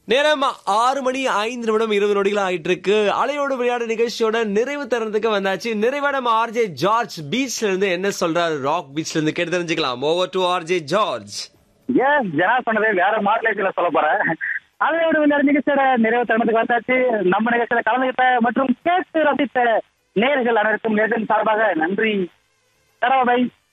நேரம் 6:05 ஆயிட்டு இருக்கு. அலையோடு விளையாடு நிகழ்ச்சியோட நிறைவு தருணத்துக்கு வந்தாச்சு. நிறைவா நம்ம ஆர்ஜே ஜார்ஜ் பீச்ல இருந்து என்ன சொல்றாரு, ராக் பீச்ல இருந்து கேட்டு தெரிஞ்சுக்கலாம். Over to RJ George. ஏன் ஜனா சொன்னதே வேற மாடலேஷன்ல சொல்ல போறேன். அலையோடு விளையாடு நிகழ்ச்சியோட நிறைவு தருணத்துக்கு வந்தாச்சு. நம்ம நிகழ்ச்சியில கலந்துகிட்ட மற்றும் கேட்டு ரசித்த நேர்கள் அனைவருக்கும் நேரின் சார்பாக நன்றி. தரவை.